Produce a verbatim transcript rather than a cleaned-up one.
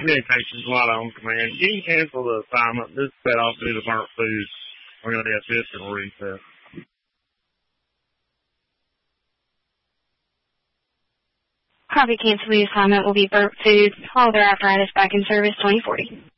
Communications a lot on command. You can cancel the assignment. This is set off due to burnt food. We're going to get this and reset. Copy, cancel the assignment will be burnt food. All other apparatus back in service twenty forty.